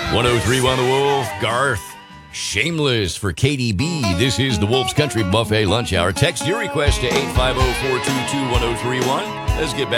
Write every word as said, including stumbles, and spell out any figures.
one oh three one The Wolf, Garth. Shameless for K D B. This is the Wolf's Country Buffet Lunch Hour. Text your request to eight five zero, four two two, one zero three one. Let's get back